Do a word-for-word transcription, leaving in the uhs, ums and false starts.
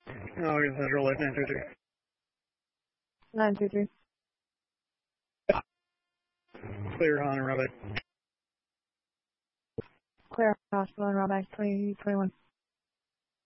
No, it's Central Light nine two three. nine two three. Clear on and Rabbi. Clear hospital and Rabbi twenty twenty-one.